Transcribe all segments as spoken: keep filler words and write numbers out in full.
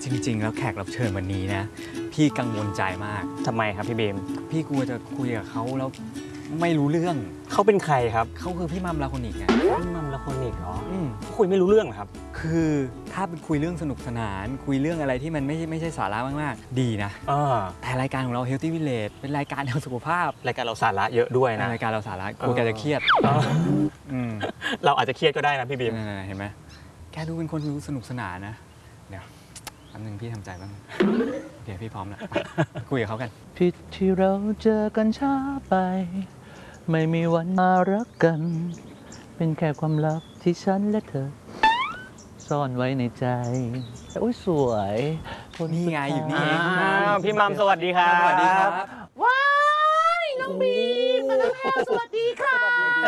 จริงๆแล้วแขกรับเชิญวันนี้นะพี่กังวลใจมากทำไมครับพี่เบมพี่กลัวจะคุยกับเขาแล้วไม่รู้เรื่องเขาเป็นใครครับเขาคือพี่มัมลาโคนิกไงพี่มัมลาโคนิกเหรอคุยไม่รู้เรื่องครับคือถ้าเป็นคุยเรื่องสนุกสนานคุยเรื่องอะไรที่มันไม่ไม่ใช่สาระมากๆดีนะแต่รายการของเรา Healthy Village เป็นรายการแนวสุขภาพรายการเราสาระเยอะด้วยนะรายการเราสาระกลัวแกจะเครียดเราอาจจะเครียดก็ได้นะพี่เบมเห็นไหมแกดูเป็นคนรู้สนุกสนานนะเดี๋ยวแป๊บนึงพี่ทำใจบ้างเดี๋ยวพี่พร้อมแล้วคุยกับเขากันผิดที่เราเจอกันช้าไปไม่มีวันมารักกันเป็นแค่ความลับที่ฉันและเธอซ่อนไว้ในใจอุ้ยสวยนี่ไงอยู่นี่เองพี่มัมสวัสดีครับสวัสดีครับว้ายน้องบีมมาแล้วสวัสดีค่ะ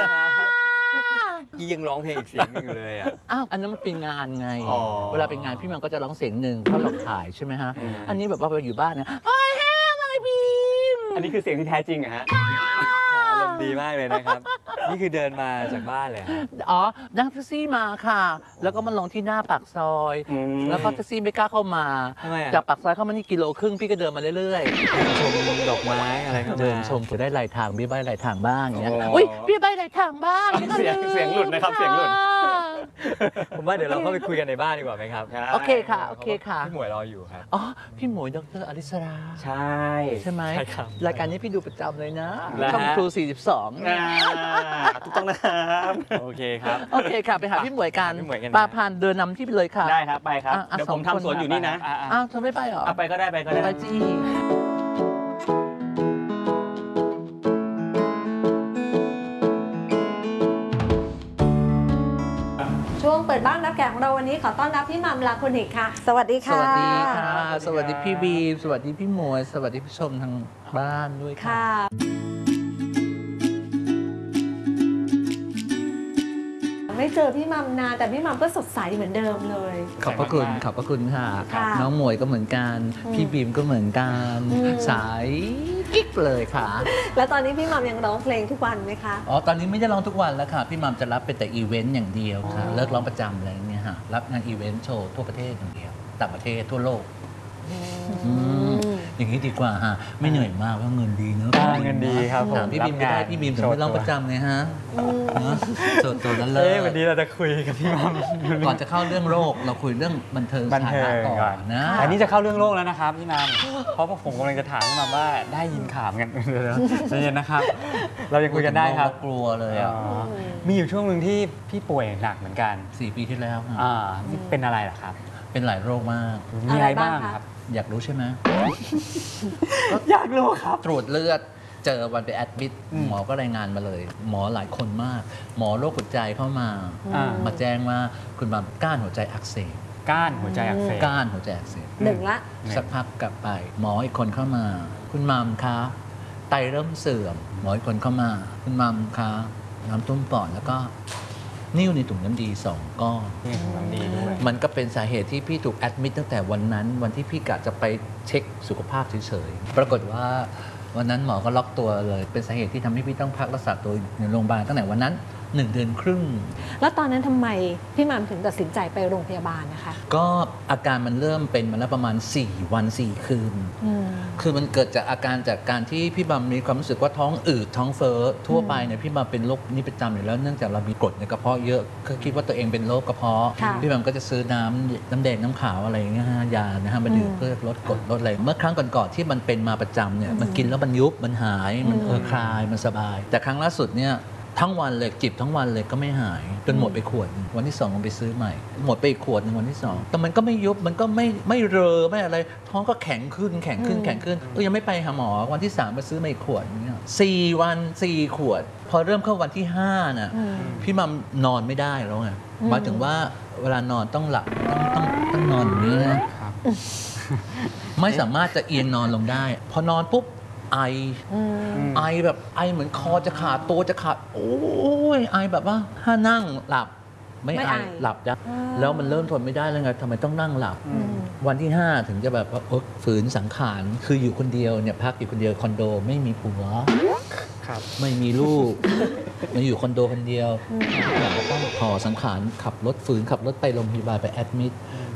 ยี่ยังร้องเพลงอีกเสียงนึงเลยอ่ะอ้าวอันนั้นมันเป็นงานไงเวลาเป็นงานพี่มัมก็จะร้องเสียงหนึ่งเพราะเราถ่ายใช่ไหมฮะอันนี้แบบว่าไปอยู่บ้านเนี่ยโอ้ยแฮ่มาบีมอันนี้คือเสียงที่แท้จริงอะฮะอารมณ์ดีมากเลยนะครับนี่คือเดินมาจากบ้านเลยอ๋อนั่งแท็กซี่มาค่ะแล้วก็มาลงที่หน้าปากซอยแล้วก็แท็กซี่ไม่กล้าเข้ามาจากปากซอยเข้ามานี่กิโลครึ่งพี่ก็เดินมาเรื่อยๆชมดอกไม้อะไรเดินชมจะได้ไหลทางพี่ใบไหลทางบ้างอย่างเงี้ยอุ้ยพี่ใบไหลทางบ้างเสียงเสียงหลุดนะครับเสียงหลุดผมว่าเดี๋ยวเราเข้าไปคุยกันในบ้านดีกว่าไหมครับโอเคค่ะโอเคค่ะพี่หมวยรออยู่ครับอ๋อพี่หมวยดรอลิสราใช่ใช่ไหมใช่ครับรายการนี้พี่ดูประจำเลยนะช่องครูสี่สิบสองถูกต้องนะครับโอเคครับโอเคค่ะไปหาพี่หมวยกันปาพานเดินนำที่ไปเลยค่ะได้ครับไปครับเดี๋ยวผมทำสวนอยู่นี่นะอ้าวเธอไม่ไปหรอไปก็ได้ไปก็ได้ไปจีช่วงเปิดบ้านรับแขกของเราวันนี้ขอต้อนรับพี่มัมลาโคนิกค่ะสวัสดีค่ะสวัสดีค่ะสวัสดีพี่บีมสวัสดีพี่หมวยสวัสดีผู้ชมทางบ้านด้วยค่ะไม่เจอพี่มัมนานแต่พี่มัมก็สดใสเหมือนเดิมเลยขอบพระคุณขอบพระคุณค่ะน้องหมวยก็เหมือนกันพี่บีมก็เหมือนกันสายกิ๊กเลยค่ะแล้วตอนนี้พี่มัมยังร้องเพลงทุกวันไหมคะอ๋อตอนนี้ไม่ได้ร้องทุกวันแล้วค่ะพี่มัมจะรับเป็นแต่อีเวนต์อย่างเดียวค่ะเลิกร้องประจำอะไรอย่างเงี้ยฮะรับงานอีเวนต์โชว์ทั่วประเทศอย่างเดียวต่างประเทศทั่วโลกอย่างนี้ดีกว่าฮะไม่เหนื่อยมากเพราะเงินดีเนอะเงินดีครับผมพี่บีมก็ได้พี่บีมถึงไม่ร้องประจำไงฮะโจทย์ตัวนั้นเลยวันนี้เราจะคุยกับพี่มัมก่อนจะเข้าเรื่องโรคเราคุยเรื่องบันเทิงบันเทิงก่อนนะอันนี้จะเข้าเรื่องโรคแล้วนะครับพี่มัมเพราะผมกำลังจะถามพี่มัมว่าได้ยินข่าวกันใจเย็นนะครับเรายังคุยกันได้ครับกลัวเลยอ่ะมีอยู่ช่วงหนึ่งที่พี่ป่วยหนักเหมือนกันสี่ปีที่แล้วอ่าเป็นอะไรล่ะครับเป็นหลายโรคมากมีอะไรบ้างครับอยากรู้ใช่ไหมอยากรู้ครับตรวจเลือดเจอวันไปแอดมิดหมอก็รายงานมาเลยหมอหลายคนมากหมอโรคหัวใจเข้ามามาแจ้งว่าคุณมัมก้านหัวใจอักเสบก้านหัวใจอักเสบก้านหัวใจอักเสบหนึ่งละสักพักกลับไปหมออีกคนเข้ามาคุณมัมคะไตเริ่มเสื่อมหมออีกคนเข้ามาคุณมัมคะน้ำท่วมปอดแล้วก็นิ่วในถุงน้ำดีสองก้อนมันก็เป็นสาเหตุที่พี่ถูกแอดมิดตั้งแต่วันนั้นวันที่พี่กะจะไปเช็คสุขภาพเฉยๆปรากฏว่าวันนั้นหมอก็ล็อกตัวเลยเป็นสาเหตุที่ทำให้พี่ต้องพักรักษาตัวในโรงพยาบาลตั้งแต่วันนั้นหนึ่งเดือนครึ่งแล้วตอนนั้นทำไมพี่มัมถึงตัดสินใจไปโรงพยาบาลนะคะก็อาการมันเริ่มเป็นมาแล้วประมาณสี่วันสี่คืนคือมันเกิดจากอาการจากการที่พี่มัมมีความรู้สึกว่าท้องอืดท้องเฟ้อทั่วไปเนี่ยพี่มัมเป็นโรคนี้ประจำอยู่แล้วเนื่องจากเรามีกรดในกระเพาะเยอะก็คิดว่าตัวเองเป็นโรคกระเพาะพี่มัมก็จะซื้อน้ำน้ำแดงน้ำขาวอะไรอย่างเงี้ยยานะฮะมาดื่มเพื่อลดกรดลดอะไรเมื่อครั้งก่อนๆที่มันเป็นมาประจำเนี่ยมันกินแล้วมันยุบมันหายมันเออคลายมันสบายแต่ครั้งล่าสุดเนี่ยทั้งวันเลยจิบทั้งวันเลยก็ไม่หายจนหมดไปขวดวันที่สองผมไปซื้อใหม่หมดไปอีกขวดหนึ่งวันที่สองแต่มันก็ไม่ยุบมันก็ไม่ไม่เรอไม่อะไรท้องก็แข็งขึ้นแข็งขึ้นแข็งขึ้นก็ยังไม่ไปหาหมอวันที่สามไปซื้อมาอีกขวดเนี่ยสี่วันสี่ขวดพอเริ่มเข้าวันที่ห้าน่ะพี่มัมนอนไม่ได้แล้วไงหมายถึงว่าเวลานอนต้องหลับต้องต้องต้องนอนอย่างนี้นะไม่สามารถจะเอียงนอนลงได้พอนอนปุ๊บไอไอแบบไอเหมือนคอจะขาดตัวจะขาดโอ้ยไอแบบว่าถ้านั่งหลับไม่ไอหลับจ้ะแล้วมันเริ่มทนไม่ได้แล้วไงทำไมต้องนั่งหลับวันที่ห้าถึงจะแบบว่าฝืนสังขารคืออยู่คนเดียวเนี่ยพักอยู่คนเดียวคอนโดไม่มีผัวไม่มีลูกมาอยู่คอนโดคนเดียวเราก็ต้องพอสังขารขับรถฝืนขับรถไปโรงพยาบาลไปแอดมิด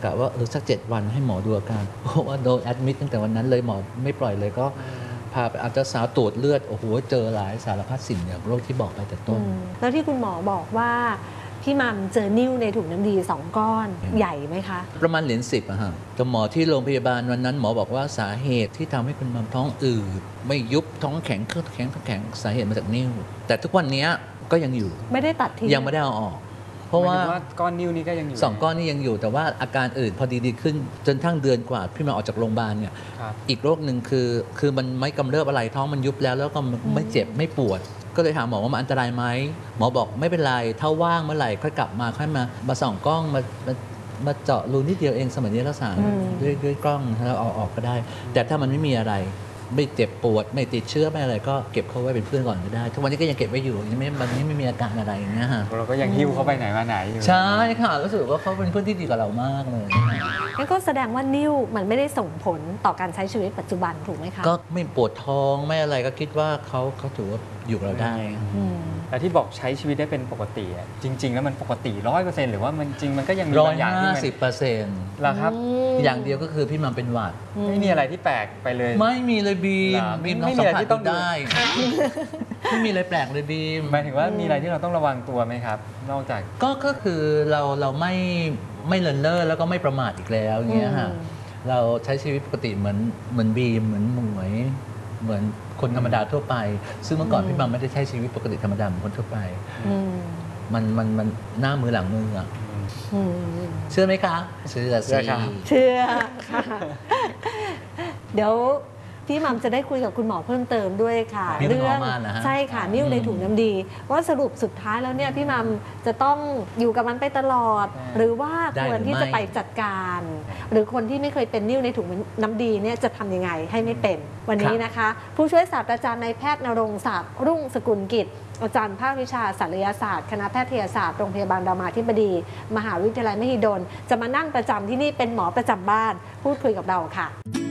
กะว่าเออสักเจ็ดวันให้หมอดูอาการเพราะว่าโดนแอดมิดตั้งแต่วันนั้นเลยหมอไม่ปล่อยเลยก็พาไปอัลตราซาวด์ตรวจเลือดโอ้โหเจอหลายสารพัดสิ่งอย่างโรคที่บอกไปแต่ต้นแล้วที่คุณหมอบอกว่าพี่มัมเจอนิ่วในถุงน้ำดีสองก้อนใหญ่ไหมคะประมาณเหรียญสิบอะฮะแต่หมอที่โรงพยาบาลวันนั้นหมอบอกว่าสาเหตุที่ทำให้คุณมัมท้องอืดไม่ยุบท้องแข็งเครื่องแข็งท้องแข็งสาเหตุมาจากนิ่วแต่ทุกวันนี้ก็ยังอยู่ไม่ได้ตัดทิ้งยังไม่ได้เอาออกเพราะว่าก้อนนิ่วนี้ก็ยังอยู่สองก้อนนี้ยังอยู่แต่ว่าอาการอื่นพอดีดีขึ้นจนทั้งเดือนกว่าพี่มาออกจากโรงพยาบาลเนี่ยอีกโรคหนึ่งคือคือมันไม่กำเริบอะไรท้องมันยุบแล้วแล้วก็ไม่เจ็บไม่ปวดก็เลยถามหมอว่ามันอันตรายไหมหมอบอกไม่เป็นไรถ้าว่างเมื่อไหร่ค่อยกลับมาค่อยมามาส่องกล้องมามามาเจาะรูนิดเดียวเองสมัยนี้รักษาด้วยด้วยกล้องแล้วเอาออกก็ได้แต่ถ้ามันไม่มีอะไรไม่เจ็บปวดไม่ติดเชื้อไม่อะไรก็เก็บเขาไว้เป็นเพื่อนก่อนก็ได้ทุกวันนี้ก็ยังเก็บไว้อยู่ยังไม่มันนี้ไม่มีอาการอะไรอย่างเงี้ยฮะเราก็ยังหิ้วเขาไปไหนมาไหนอยู่ใช่ค่ะรู้สึกว่าเขาเป็นเพื่อนที่ดีกับเรามากเลยงั้นก็แสดงว่านิ่วมันไม่ได้ส่งผลต่อการใช้ชีวิตปัจจุบันถูกไหมคะก็ไม่ปวดท้องไม่อะไรก็คิดว่าเขาเขาถือว่าอยู่กับเราได้แต่ที่บอกใช้ชีวิตได้เป็นปกติจริงๆแล้วมันปกติร้อยเปอร์เซ็นต์หรือว่ามันจริงมันก็ยังมีบางอย่างที่มันร้อยห้าสิบเปอร์เซ็นต์แล้วครับอย่างเดียวก็คือพี่มัมเป็นหวัดไม่มีอะไรที่แปลกไปเลยไม่มีเลยบีมบีมน้องสัมผัสได้ไม่มีอะไรแปลกเลยบีมหมายถึงว่ามีอะไรที่เราต้องระวังตัวไหมครับนอกจากก็ก็คือเราเราไม่ไม่เลินเล่อแล้วก็ไม่ประมาทอีกแล้วเงี้ยฮะเราใช้ชีวิตปกติเหมือนเหมือนบีมเหมือนหมวยเหมือนคนธรรมดาทั่วไปซึ่งเมื่อก่อนพี่มัมไม่ได้ใช้ชีวิตปกติธรรมดาเหมือนคนทั่วไปมันมันมันหน้ามือหลังมืออ่ะเชื่อไหมคะเชื่อสิเชื่อค่ะเดี๋ยวพี่มัมจะได้คุยกับคุณหมอเพิ่มเติมด้วยค่ะเรื่องใช่ค่ะนิ่วในถุงน้ำดีว่าสรุปสุดท้ายแล้วเนี่ยพี่มัมจะต้องอยู่กับมันไปตลอดหรือว่าควรที่จะไปจัดการหรือคนที่ไม่เคยเป็นนิ่วในถุงน้ำดีเนี่ยจะทำยังไงให้ไม่เป็นวันนี้นะคะผู้ช่วยศาสตราจารย์นายแพทย์ณรงค์ศักดิ์รุ่งสกุลกิจอาจารย์ภาควิชาศัลยศาสตร์คณะแพทยศาสตร์โรงพยาบาลรามาธิบดีมหาวิทยาลัยมหิดลจะมานั่งประจำที่นี่เป็นหมอประจำบ้านพูดคุยกับเราค่ะ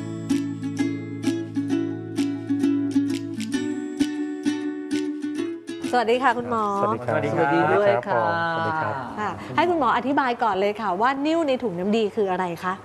สวัสดีค่ะคุณหมอสวัสดีครับสวัสดีด้วยค่ะสวัสดีครับให้คุณหมออธิบายก่อนเลยค่ะว่านิ่วในถุงน้ำดีคืออะไรคะ